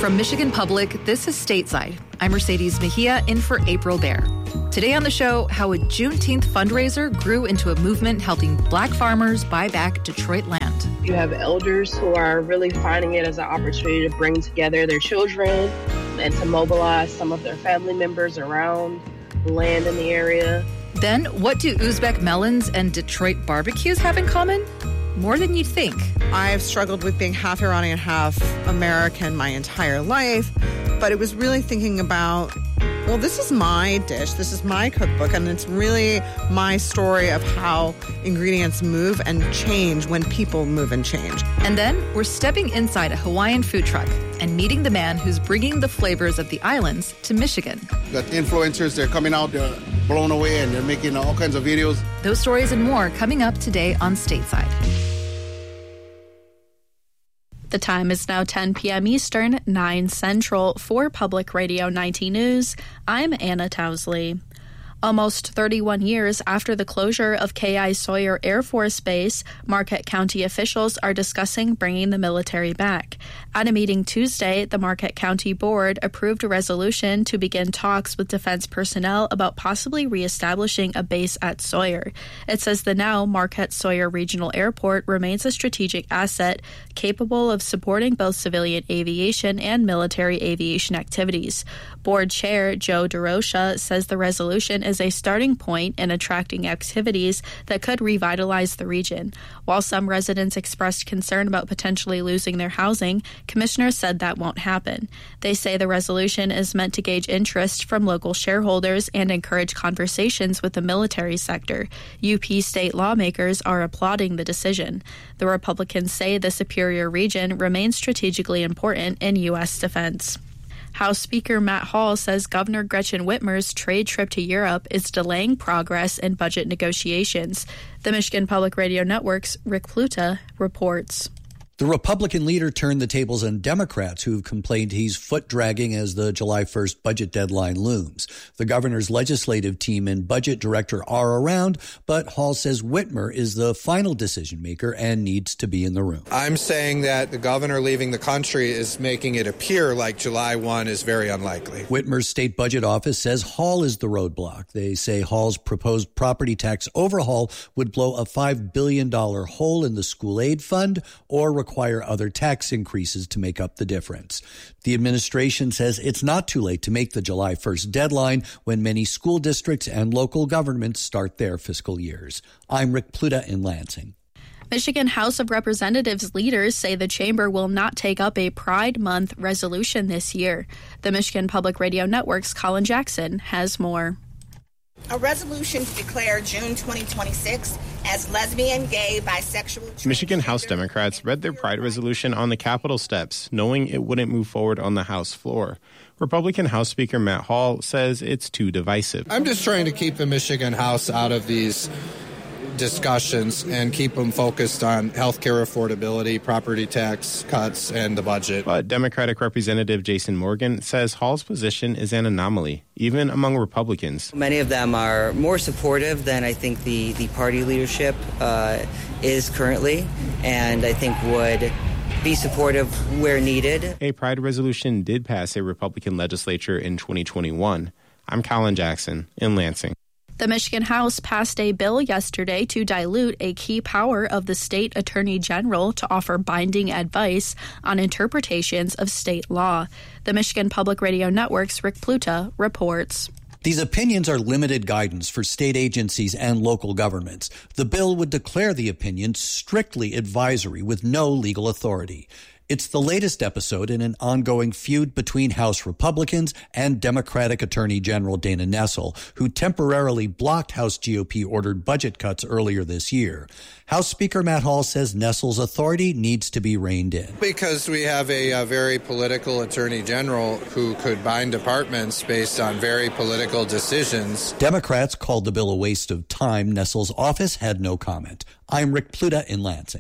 From Michigan Public, this is Stateside. I'm Mercedes Mejia, in for April Baer. Today on the show, how a Juneteenth fundraiser grew into a movement helping Black farmers buy back Detroit land. You have elders who are really finding it as an opportunity to bring together their children and to mobilize some of their family members around land in the area. Then, what do Uzbek melons and Detroit barbecues have in common? More than you'd think. I've struggled with being half Iranian, half American my entire life, but it was really thinking about, well, this is my dish, this is my cookbook, and it's really my story of how ingredients move and change when people move and change. And then we're stepping inside a Hawaiian food truck and meeting the man who's bringing the flavors of the islands to Michigan. Got influencers, they're coming out, they're blown away, and they're making all kinds of videos. Those stories and more coming up today on Stateside. The time is now 10 p.m. Eastern, 9 Central. For Public Radio 90 News, I'm Anna Towsley. Almost 31 years after the closure of K.I. Sawyer Air Force Base, Marquette County officials are discussing bringing the military back. At a meeting Tuesday, the Marquette County Board approved a resolution to begin talks with defense personnel about possibly reestablishing a base at Sawyer. It says the now Marquette Sawyer Regional Airport remains a strategic asset capable of supporting both civilian aviation and military aviation activities. Board Chair Joe DeRocha says the resolution is a starting point in attracting activities that could revitalize the region. While some residents expressed concern about potentially losing their housing, commissioners said that won't happen. They say the resolution is meant to gauge interest from local shareholders and encourage conversations with the military sector. UP state lawmakers are applauding the decision. The Republicans say the Superior region remains strategically important in U.S. defense. House Speaker Matt Hall says Governor Gretchen Whitmer's trade trip to Europe is delaying progress in budget negotiations. The Michigan Public Radio Network's Rick Pluta reports. The Republican leader turned the tables on Democrats who've complained he's foot-dragging as the July 1st budget deadline looms. The governor's legislative team and budget director are around, but Hall says Whitmer is the final decision-maker and needs to be in the room. I'm saying that the governor leaving the country is making it appear like July 1 is very unlikely. Whitmer's state budget office says Hall is the roadblock. They say Hall's proposed property tax overhaul would blow a $5 billion hole in the school aid fund or require other tax increases to make up the difference. The administration says it's not too late to make the July 1st deadline when many school districts and local governments start their fiscal years. I'm Rick Pluta in Lansing. Michigan House of Representatives leaders say the chamber will not take up a Pride Month resolution this year. The Michigan Public Radio Network's Colin Jackson has more. A resolution to declare June 2026 as lesbian, gay, bisexual... Michigan House Democrats read their Pride resolution on the Capitol steps, knowing it wouldn't move forward on the House floor. Republican House Speaker Matt Hall says it's too divisive. I'm just trying to keep the Michigan House out of these discussions and keep them focused on health care affordability, property tax cuts, and the budget. But Democratic Representative Jason Morgan says Hall's position is an anomaly, even among Republicans. Many of them are more supportive than I think the party leadership is currently, and I think would be supportive where needed. A Pride resolution did pass a Republican legislature in 2021. I'm Colin Jackson in Lansing. The Michigan House passed a bill yesterday to dilute a key power of the state attorney general to offer binding advice on interpretations of state law. The Michigan Public Radio Network's Rick Pluta reports. These opinions are limited guidance for state agencies and local governments. The bill would declare the opinion strictly advisory with no legal authority. It's the latest episode in an ongoing feud between House Republicans and Democratic Attorney General Dana Nessel, who temporarily blocked House GOP-ordered budget cuts earlier this year. House Speaker Matt Hall says Nessel's authority needs to be reined in. Because we have a very political Attorney General who could bind departments based on very political decisions. Democrats called the bill a waste of time. Nessel's office had no comment. I'm Rick Pluta in Lansing.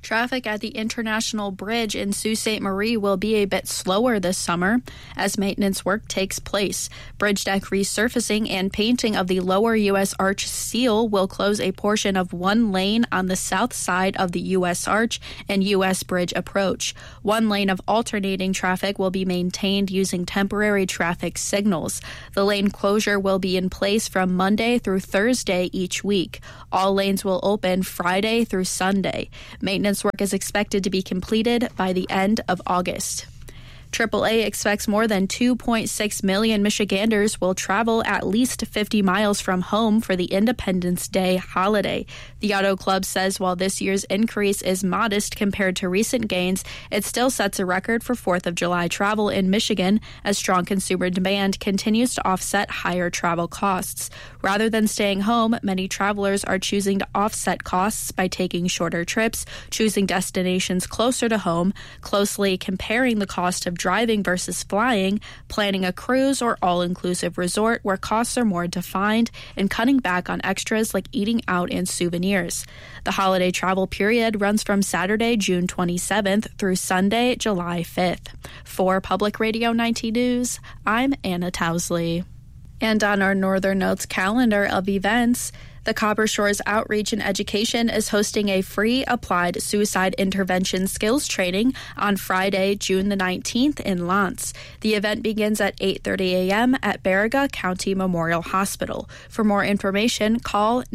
Traffic at the International Bridge in Sault Ste. Marie will be a bit slower this summer as maintenance work takes place. Bridge deck resurfacing and painting of the lower U.S. Arch seal will close a portion of one lane on the south side of the U.S. Arch and U.S. Bridge approach. One lane of alternating traffic will be maintained using temporary traffic signals. The lane closure will be in place from Monday through Thursday each week. All lanes will open Friday through Sunday. Maintenance work is expected to be completed by the end of August. AAA expects more than 2.6 million Michiganders will travel at least 50 miles from home for the Independence Day holiday. The Auto Club says while this year's increase is modest compared to recent gains, it still sets a record for 4th of July travel in Michigan as strong consumer demand continues to offset higher travel costs. Rather than staying home, many travelers are choosing to offset costs by taking shorter trips, choosing destinations closer to home, closely comparing the cost of driving versus flying, planning a cruise or all-inclusive resort where costs are more defined, and cutting back on extras like eating out and souvenirs. The holiday travel period runs from Saturday, June 27th through Sunday, July 5th. For Public Radio 19 News, I'm Anna Towsley. And on our Northern Notes calendar of events, the Copper Shores Outreach and Education is hosting a free applied suicide intervention skills training on Friday, June the 19th in Lance. The event begins at 8:30 a.m. at Baraga County Memorial Hospital. For more information, call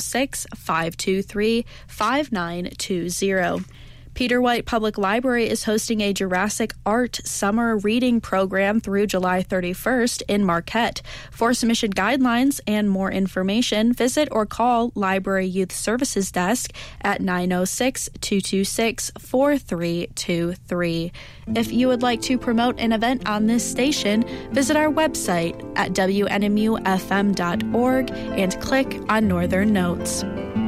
906-523-5920. Peter White Public Library is hosting a Jurassic Art summer reading program through July 31st in Marquette. For submission guidelines and more information, visit or call Library Youth Services Desk at 906-226-4323. If you would like to promote an event on this station, visit our website at WNMUFM.org and click on Northern Notes.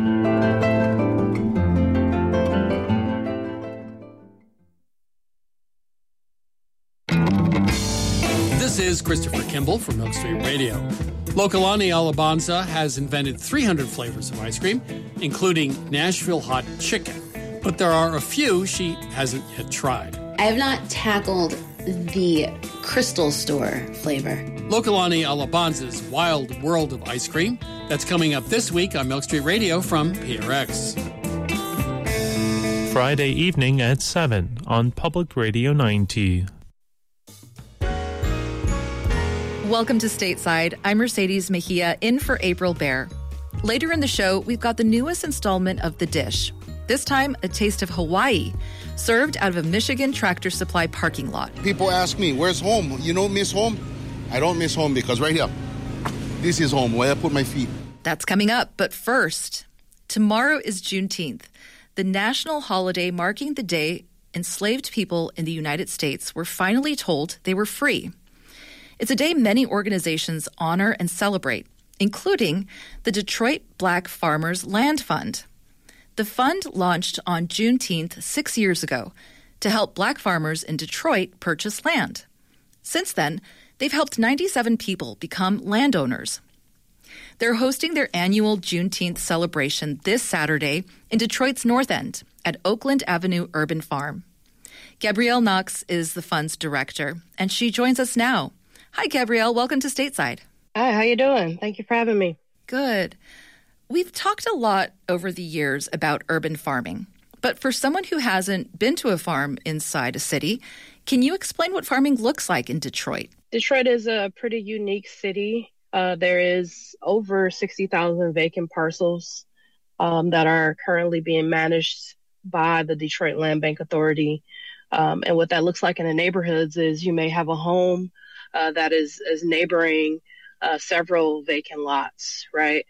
This is Christopher Kimball from Milk Street Radio. Lokalani Alabanza has invented 300 flavors of ice cream, including Nashville hot chicken. But there are a few she hasn't yet tried. I have not tackled the Crystal Store flavor. Lokalani Alabanza's Wild World of Ice Cream. That's coming up this week on Milk Street Radio from PRX. Friday evening at 7 on Public Radio 90. Welcome to Stateside. I'm Mercedes Mejia, in for April Bear. Later in the show, we've got the newest installment of The Dish. This time, a taste of Hawaii, served out of a Michigan Tractor Supply parking lot. People ask me, where's home? You don't miss home? I don't miss home because right here, this is home, where I put my feet. That's coming up, but first, tomorrow is Juneteenth, the national holiday marking the day enslaved people in the United States were finally told they were free. It's a day many organizations honor and celebrate, including the Detroit Black Farmers Land Fund. The fund launched on Juneteenth 6 years ago to help Black farmers in Detroit purchase land. Since then, they've helped 97 people become landowners. They're hosting their annual Juneteenth celebration this Saturday in Detroit's North End at Oakland Avenue Urban Farm. Gabrielle Knox is the fund's director, and she joins us now. Hi, Gabrielle. Welcome to Stateside. Hi, how you doing? Thank you for having me. Good. We've talked a lot over the years about urban farming, but for someone who hasn't been to a farm inside a city, can you explain what farming looks like in Detroit? Detroit is a pretty unique city. There is over 60,000 vacant parcels that are currently being managed by the Detroit Land Bank Authority. And what that looks like in the neighborhoods is you may have a home that is neighboring several vacant lots, right?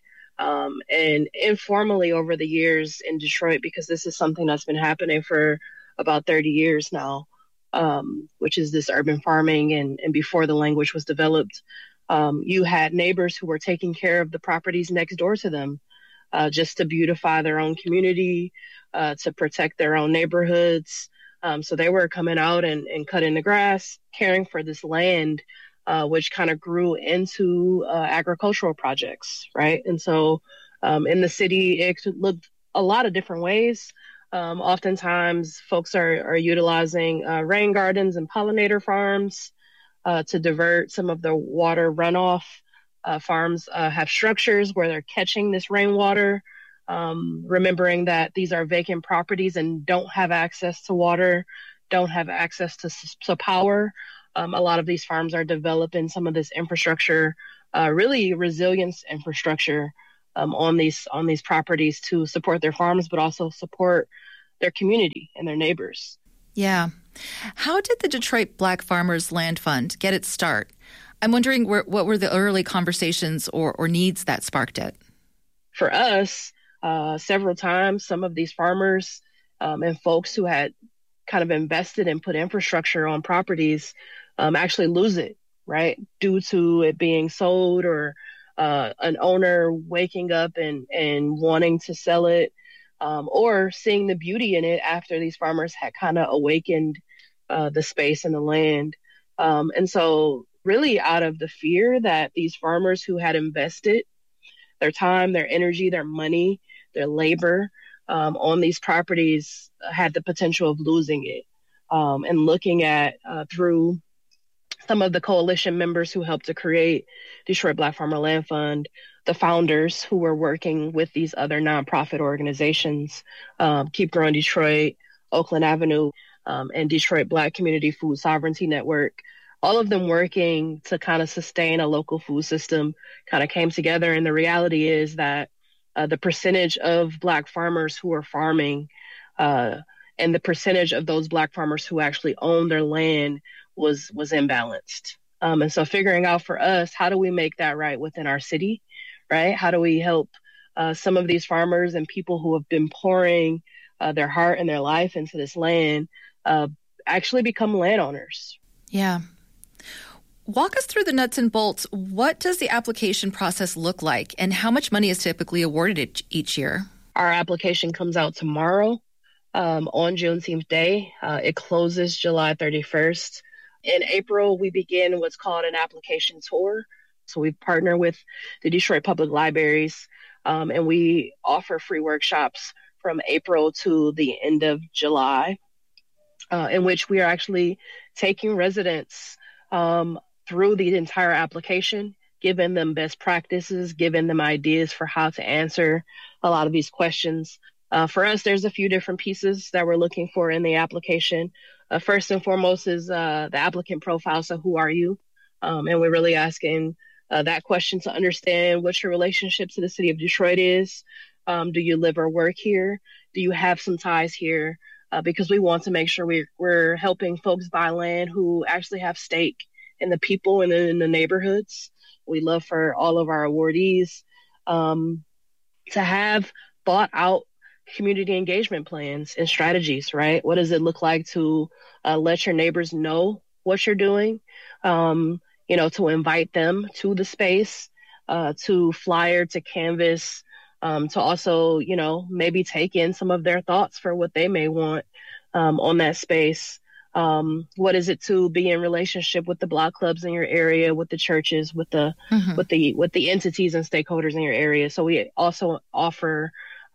And informally over the years in Detroit, because this is something that's been happening for about 30 years now, which is this urban farming and before the language was developed, you had neighbors who were taking care of the properties next door to them just to beautify their own community, to protect their own neighborhoods. So they were coming out and cutting the grass, caring for this land, which kind of grew into agricultural projects, right? And so in the city, it looked a lot of different ways. Oftentimes, folks are utilizing rain gardens and pollinator farms to divert some of the water runoff. Farms have structures where they're catching this rainwater, remembering that these are vacant properties and don't have access to water, don't have access to power. A lot of these farms are developing some of this infrastructure, really resilience infrastructure on these properties to support their farms, but also support their community and their neighbors. Yeah. How did the Detroit Black Farmers Land Fund get its start? I'm wondering what were the early conversations or needs that sparked it? For us, several times, some of these farmers and folks who had kind of invested and put infrastructure on properties actually lose it, right? Due to it being sold or an owner waking up and wanting to sell it, or seeing the beauty in it after these farmers had kind of awakened the space and the land. And so really out of the fear that these farmers who had invested their time, their energy, their money, their labor on these properties had the potential of losing it. And looking at through some of the coalition members who helped to create Detroit Black Farmer Land Fund, the founders who were working with these other nonprofit organizations, Keep Growing Detroit, Oakland Avenue, and Detroit Black Community Food Sovereignty Network, all of them working to kind of sustain a local food system kind of came together. And the reality is that the percentage of Black farmers who are farming and the percentage of those Black farmers who actually own their land was imbalanced. And so figuring out for us, how do we make that right within our city, right? How do we help some of these farmers and people who have been pouring their heart and their life into this land actually become landowners? Yeah. Walk us through the nuts and bolts. What does the application process look like, and how much money is typically awarded each year? Our application comes out tomorrow on Juneteenth Day. It closes July 31st. In April, we begin what's called an application tour. So we partner with the Detroit Public Libraries, and we offer free workshops from April to the end of July, in which we are actually taking residents through the entire application, giving them best practices, giving them ideas for how to answer a lot of these questions. For us, there's a few different pieces that we're looking for in the application. First and foremost is the applicant profile. So who are you? And we're really asking that question to understand what your relationship to the city of Detroit is. Do you live or work here? Do you have some ties here? Because we want to make sure we're helping folks buy land who actually have stake in the people and in the neighborhoods. We love for all of our awardees to have thought out community engagement plans and strategies, right? What does it look like to let your neighbors know what you're doing, to invite them to the space, to flyer, to canvas, to also, maybe take in some of their thoughts for what they may want on that space. What is it to be in relationship with the block clubs in your area, with the churches, with the with the entities and stakeholders in your area? So we also offer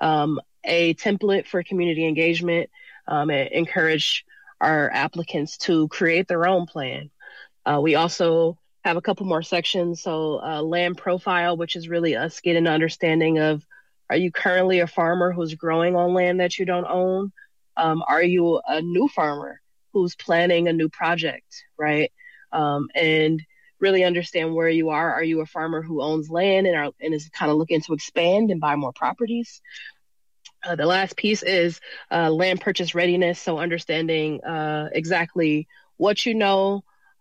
a template for community engagement and encourage our applicants to create their own plan. We also have a couple more sections. So land profile, which is really us getting an understanding of, are you currently a farmer who's growing on land that you don't own? Are you a new farmer who's planning a new project, right? And really understand where you are. Are you a farmer who owns land and is kind of looking to expand and buy more properties? The last piece is land purchase readiness. So understanding exactly what you know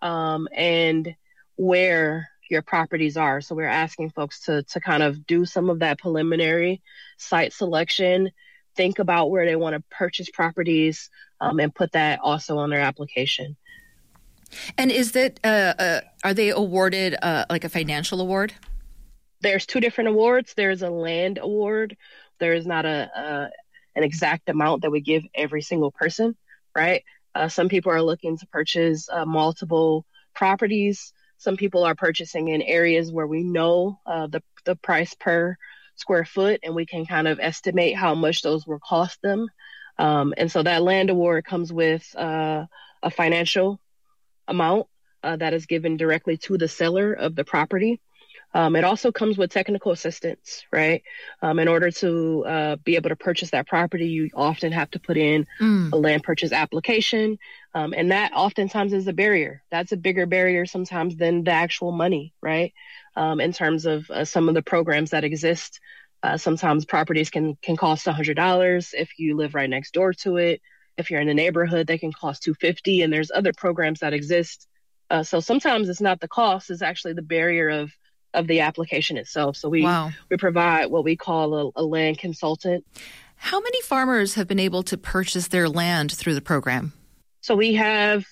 and where your properties are. So we're asking folks to kind of do some of that preliminary site selection, think about where they want to purchase properties, and put that also on their application. And is that are they awarded like a financial award? There's two different awards. There's a land award. There is not an exact amount that we give every single person, right? Some people are looking to purchase multiple properties. Some people are purchasing in areas where we know the price per square foot, and we can kind of estimate how much those will cost them. And so that land award comes with a financial amount that is given directly to the seller of the property. It also comes with technical assistance, right? In order to be able to purchase that property, you often have to put in a land purchase application. And that oftentimes is a barrier. That's a bigger barrier sometimes than the actual money, right? In terms of some of the programs that exist. Sometimes properties can cost $100 if you live right next door to it. If you're in the neighborhood, they can cost $250, and there's other programs that exist. So sometimes it's not the cost, it's actually the barrier of the application itself. So we provide what we call a land consultant. How many farmers have been able to purchase their land through the program? So we have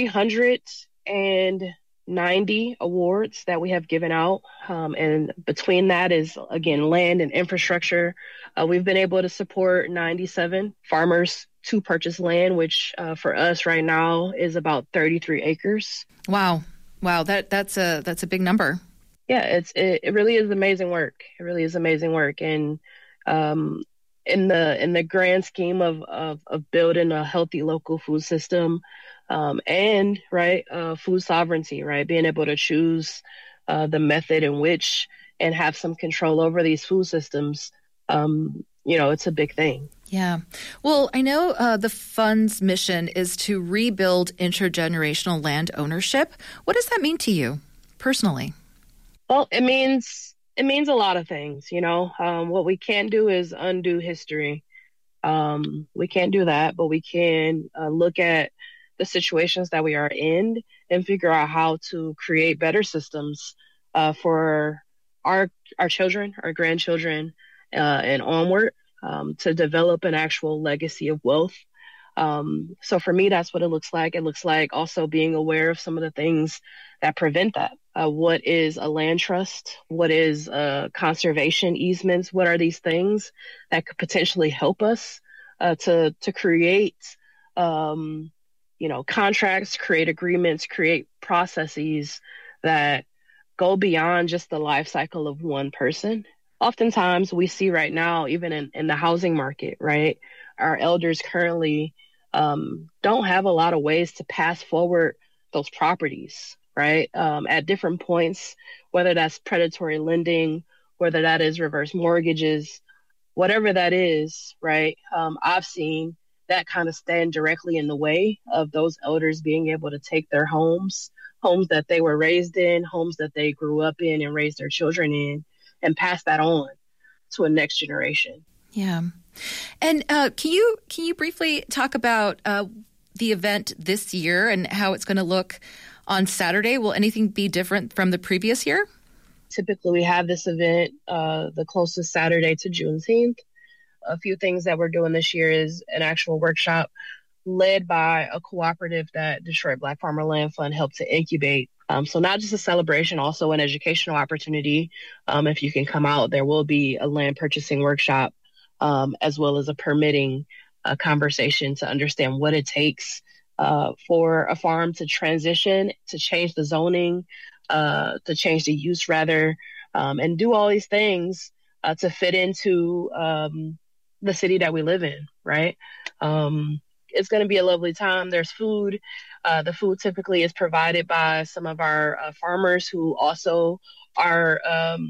390 awards that we have given out. And between that is, again, land and infrastructure. We've been able to support 97 farmers to purchase land, which for us right now is about 33 acres. Wow. That's a big number. Yeah, it really is amazing work. It really is amazing work. And in the grand scheme of building a healthy local food system, and food sovereignty, right? Being able to choose the method in which and have some control over these food systems, it's a big thing. Yeah. Well, I know the fund's mission is to rebuild intergenerational land ownership. What does that mean to you personally? Well, it means a lot of things, What we can't do is undo history. We can't do that, but we can look at the situations that we are in and figure out how to create better systems for our children, our grandchildren, and onward, to develop an actual legacy of wealth. So for me, that's what it looks like. It looks like also being aware of some of the things that prevent that. What is a land trust? What is conservation easements? What are these things that could potentially help us to create, contracts, create agreements, create processes that go beyond just the life cycle of one person? Oftentimes we see right now, even in the housing market, right, our elders currently don't have a lot of ways to pass forward those properties, right? At different points, whether that's predatory lending, whether that is reverse mortgages, whatever that is, right? I've seen that kind of stand directly in the way of those elders being able to take their homes that they were raised in, homes that they grew up in and raised their children in, and pass that on to a next generation. Yeah. And can you briefly talk about the event this year and how it's going to look on Saturday? Will anything be different from the previous year? Typically, we have this event the closest Saturday to Juneteenth. A few things that we're doing this year is an actual workshop led by a cooperative that Detroit Black Farmer Land Fund helped to incubate. So not just a celebration, also an educational opportunity. If you can come out, there will be a land purchasing workshop, as well as a permitting conversation to understand what it takes for a farm to transition, to change the zoning, to change the use rather, and do all these things to fit into the city that we live in, right? It's going to be a lovely time. There's food. The food typically is provided by some of our farmers who also are,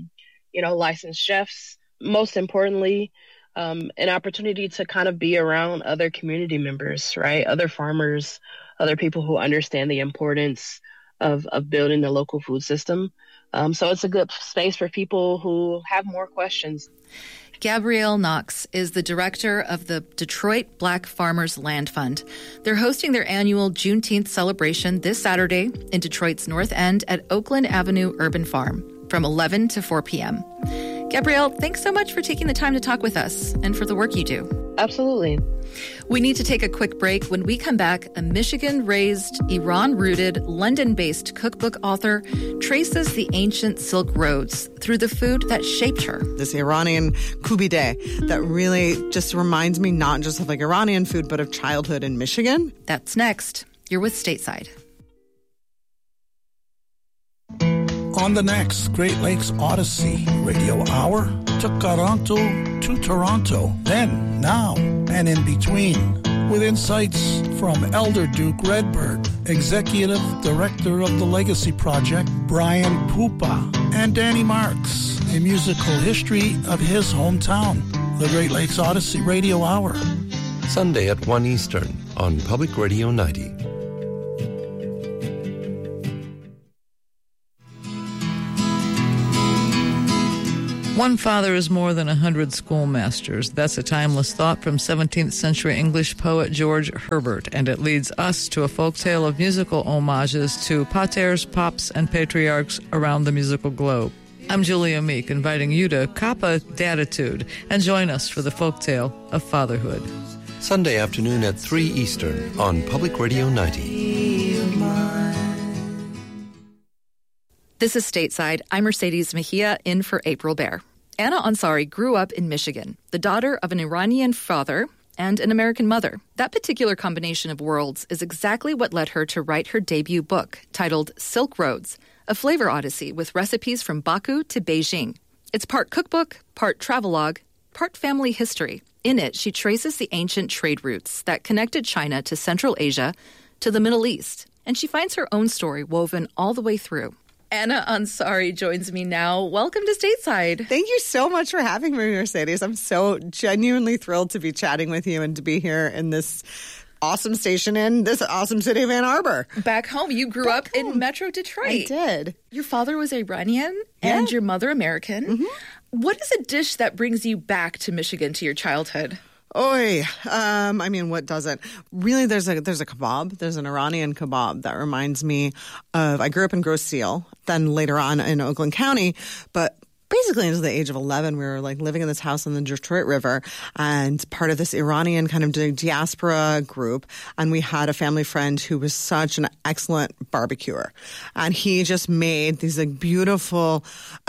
licensed chefs. Most importantly, an opportunity to kind of be around other community members, right? Other farmers, other people who understand the importance of building the local food system. So it's a good space for people who have more questions. Gabrielle Knox is the director of the Detroit Black Farmers Land Fund. They're hosting their annual Juneteenth celebration this Saturday in Detroit's North End at Oakland Avenue Urban Farm from 11 to 4 p.m. Gabrielle, thanks so much for taking the time to talk with us and for the work you do. Absolutely. We need to take a quick break. When we come back, a Michigan-raised, Iran-rooted, London-based cookbook author traces the ancient Silk Roads through the food that shaped her. This Iranian kubide that really just reminds me not just of like Iranian food, but of childhood in Michigan. That's next. You're with Stateside. On the next Great Lakes Odyssey Radio Hour, took Toronto to Toronto. Then, now, and in between, with insights from Elder Duke Redbird, Executive Director of the Legacy Project, Brian Pupa, and Danny Marks, a musical history of his hometown, the Great Lakes Odyssey Radio Hour. Sunday at 1 Eastern on Public Radio 90. One father is more than 100 schoolmasters. That's a timeless thought from 17th century English poet George Herbert, and it leads us to a folktale of musical homages to paters, pops, and patriarchs around the musical globe. I'm Julia Meek, inviting you to Kappa Datitude and join us for the folktale of fatherhood. Sunday afternoon at 3 Eastern on Public Radio 90. This is Stateside. I'm Mercedes Mejia, in for April Bear. Anna Ansari grew up in Michigan, the daughter of an Iranian father and an American mother. That particular combination of worlds is exactly what led her to write her debut book, titled Silk Roads, a flavor odyssey with recipes from Baku to Beijing. It's part cookbook, part travelogue, part family history. In it, she traces the ancient trade routes that connected China to Central Asia to the Middle East, and she finds her own story woven all the way through. Anna Ansari joins me now. Welcome to Stateside. Thank you so much for having me, Mercedes. I'm so genuinely thrilled to be chatting with you and to be here in this awesome station in this awesome city of Ann Arbor. Back home. You grew up in Metro Detroit. I did. Your father was Iranian and your mother American. Mm-hmm. What is a dish that brings you back to Michigan, to your childhood? I mean, what doesn't? Really, there's a kebab. There's an Iranian kebab that reminds me of, I grew up in Grosse Seal, then later on in Oakland County, but basically into the age of 11, we were like living in this house on the Detroit River and part of this Iranian kind of diaspora group. And we had a family friend who was such an excellent barbecuer. And he just made these like beautiful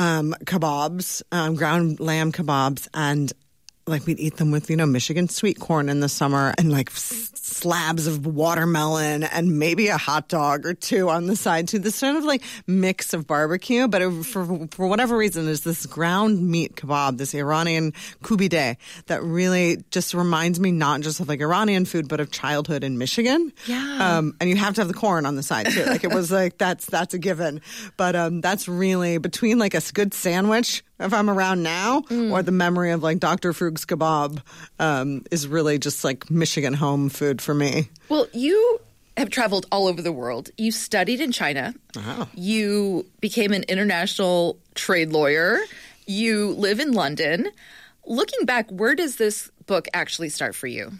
kebabs, ground lamb kebabs, and like we'd eat them with, Michigan sweet corn in the summer and like slabs of watermelon and maybe a hot dog or two on the side too. This sort of like mix of barbecue, but for whatever reason, there's this ground meat kebab, this Iranian kubide that really just reminds me not just of like Iranian food, but of childhood in Michigan. Yeah. And you have to have the corn on the side too. Like it was like, that's a given. But that's really between like a good sandwich if I'm around now, or the memory of like Dr. Frug's kebab is really just like Michigan home food for me. Well, you have traveled all over the world. You studied in China. Oh. You became an international trade lawyer. You live in London. Looking back, where does this book actually start for you?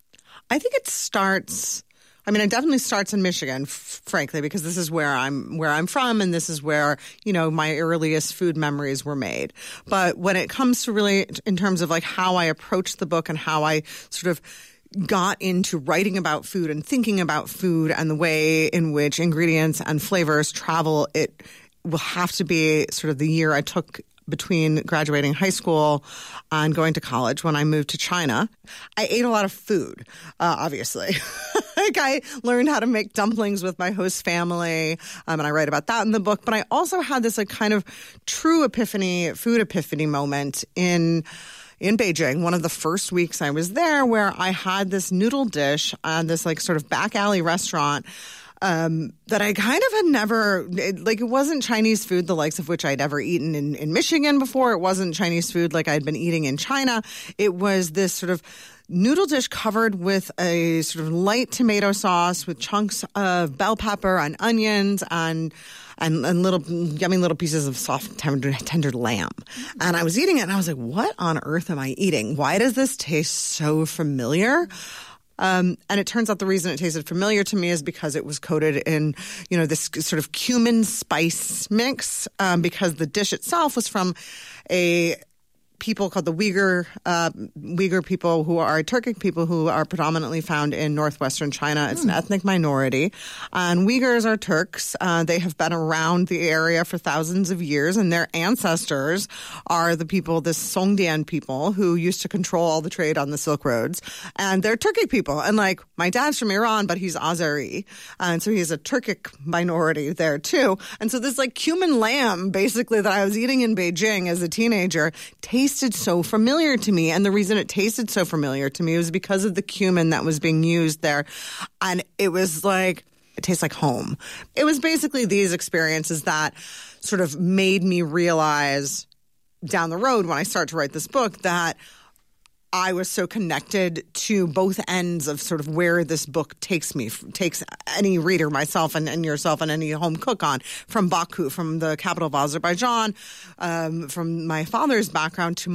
I think it definitely starts in Michigan, frankly, because this is where I'm from, and this is where, my earliest food memories were made. But when it comes to really in terms of like how I approached the book and how I sort of got into writing about food and thinking about food and the way in which ingredients and flavors travel, it will have to be sort of the year I took between graduating high school and going to college when I moved to China. I ate a lot of food, obviously. Like I learned how to make dumplings with my host family, and I write about that in the book. But I also had this like kind of true food epiphany moment in Beijing, one of the first weeks I was there, where I had this noodle dish on this like sort of back alley restaurant that I kind of had never, it wasn't Chinese food, the likes of which I'd ever eaten in Michigan before. It wasn't Chinese food like I'd been eating in China. It was this sort of noodle dish covered with a sort of light tomato sauce with chunks of bell pepper and onions and little yummy little pieces of soft tender lamb. And I was eating it and I was like, what on earth am I eating? Why does this taste so familiar? And it turns out the reason it tasted familiar to me is because it was coated in, this sort of cumin spice mix, because the dish itself was from a people called the Uyghur people, who are Turkic people who are predominantly found in northwestern China. It's an ethnic minority. And Uyghurs are Turks. They have been around the area for thousands of years, and their ancestors are the people, the Songdian people, who used to control all the trade on the Silk Roads. And they're Turkic people. And like, my dad's from Iran, but he's Azeri. And so he's a Turkic minority there too. And so this like cumin lamb, basically, that I was eating in Beijing as a teenager tasted tasted so familiar to me. And the reason it tasted so familiar to me was because of the cumin that was being used there. And it was like, it tastes like home. It was basically these experiences that sort of made me realize down the road when I started to write this book that I was so connected to both ends of sort of where this book takes any reader, myself and yourself and any home cook on, from Baku, from the capital of Azerbaijan, from my father's background to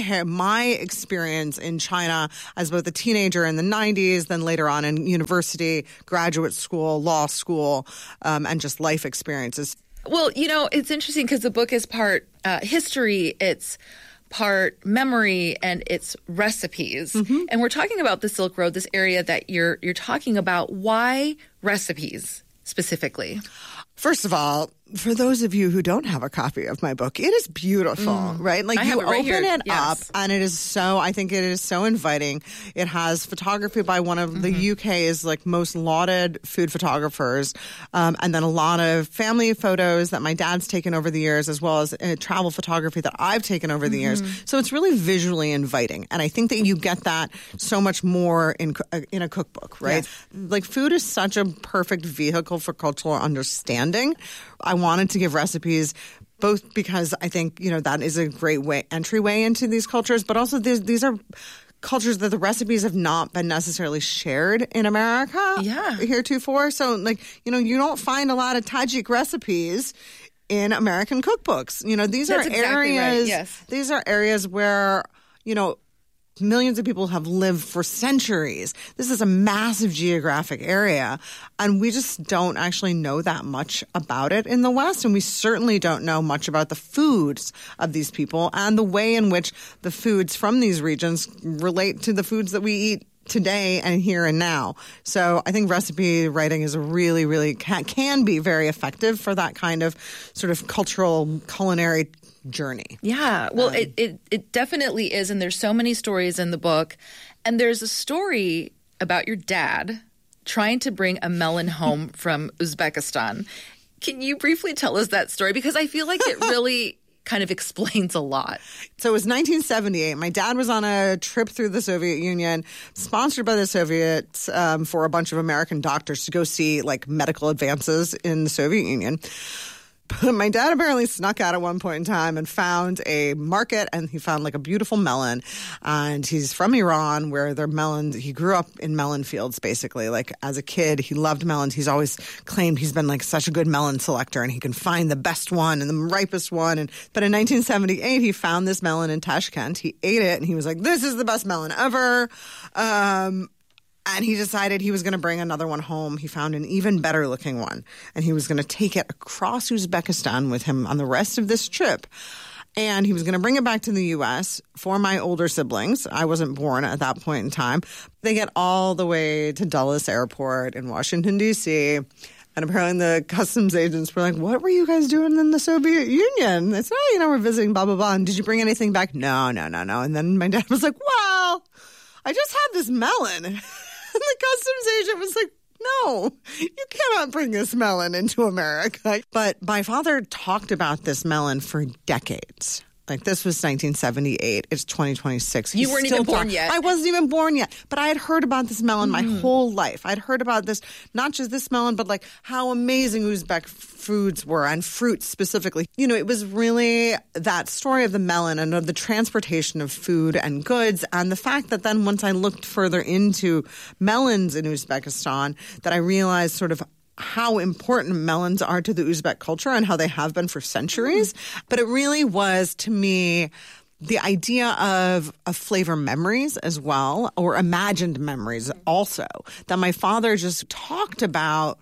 my experience in China as both a teenager in the 90s, then later on in university, graduate school, law school, and just life experiences. Well, it's interesting because the book is part history, it's part memory, and it's recipes. Mm-hmm. And we're talking about the Silk Road, this area that you're talking about. Why recipes specifically? First of all, for those of you who don't have a copy of my book, it is beautiful, right? Like you open it up and it is so, I think it is so inviting. It has photography by one of the UK's like most lauded food photographers, and then a lot of family photos that my dad's taken over the years, as well as travel photography that I've taken over the years. So it's really visually inviting. And I think that you get that so much more in a cookbook, right? Yes. Like food is such a perfect vehicle for cultural understanding. I wanted to give recipes both because I think, that is a great entryway into these cultures, but also these are cultures that the recipes have not been necessarily shared in America heretofore. So, you don't find a lot of Tajik recipes in American cookbooks. These are areas. Right. Yes. These are areas where, millions of people have lived for centuries. This is a massive geographic area, and we just don't actually know that much about it in the West, and we certainly don't know much about the foods of these people and the way in which the foods from these regions relate to the foods that we eat today and here and now. So I think recipe writing is a really, really can be very effective for that kind of sort of cultural culinary journey. Yeah. Well, it definitely is. And there's so many stories in the book. And there's a story about your dad trying to bring a melon home from Uzbekistan. Can you briefly tell us that story? Because I feel like it really kind of explains a lot. So it was 1978. My dad was on a trip through the Soviet Union, sponsored by the Soviets, for a bunch of American doctors to go see like medical advances in the Soviet Union. But my dad apparently snuck out at one point in time and found a market, and he found like a beautiful melon. And he's from Iran, where their melons, he grew up in melon fields, basically. Like as a kid, he loved melons. He's always claimed he's been like such a good melon selector, and he can find the best one and the ripest one. But in 1978, he found this melon in Tashkent. He ate it, and he was like, this is the best melon ever. And he decided he was going to bring another one home. He found an even better looking one, and he was going to take it across Uzbekistan with him on the rest of this trip. And he was going to bring it back to the U.S. for my older siblings. I wasn't born at that point in time. They get all the way to Dulles Airport in Washington, D.C., and apparently the customs agents were like, what were you guys doing in the Soviet Union? They said, we're visiting, blah, blah, blah. And did you bring anything back? No. And then my dad was like, well, I just had this melon. And the customs agent was like, no, you cannot bring this melon into America. But my father talked about this melon for decades. Like, this was 1978. It's 2026. You weren't even born yet. I wasn't even born yet. But I had heard about this melon my whole life. I'd heard about this, not just this melon, but like how amazing Uzbek foods were, and fruits specifically. It was really that story of the melon and of the transportation of food and goods, and the fact that then once I looked further into melons in Uzbekistan, that I realized sort of how important melons are to the Uzbek culture and how they have been for centuries. But it really was, to me, the idea of flavor memories as well, or imagined memories also, that my father just talked about,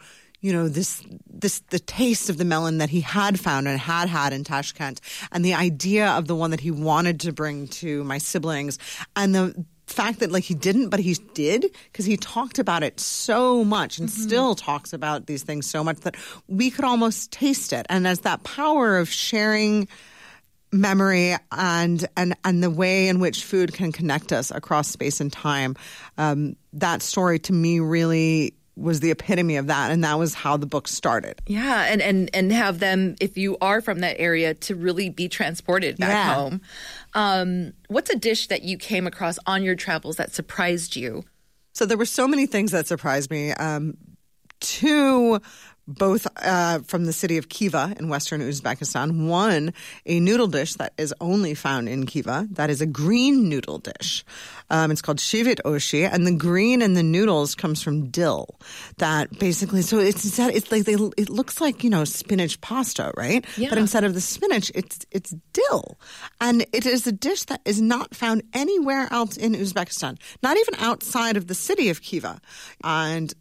the taste of the melon that he had found and had in Tashkent, and the idea of the one that he wanted to bring to my siblings, and the fact that he didn't, but he did, because he talked about it so much and still talks about these things so much that we could almost taste it. And as that power of sharing memory and the way in which food can connect us across space and time, that story to me really was the epitome of that, and that was how the book started. Yeah, and have them, if you are from that area, to really be transported back home. What's a dish that you came across on your travels that surprised you? So there were so many things that surprised me. Two, both from the city of Khiva in western Uzbekistan. One, a noodle dish that is only found in Khiva. That is a green noodle dish. It's called shivit oshi, and the green in the noodles comes from dill. That basically, so it's like it looks like, spinach pasta, right? Yeah. But instead of the spinach, it's dill, and it is a dish that is not found anywhere else in Uzbekistan, not even outside of the city of Khiva. And